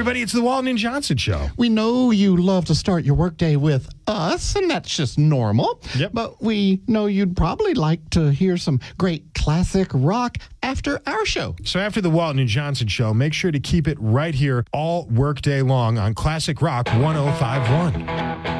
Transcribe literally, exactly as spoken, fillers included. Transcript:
everybody. It's the Walton and Johnson Show. We know you love to start your workday with us, and that's just normal. Yep. But we know you'd probably like to hear some great classic rock after our show. So after the Walton and Johnson Show, make sure to keep it right here all workday long on Classic Rock one oh five point one.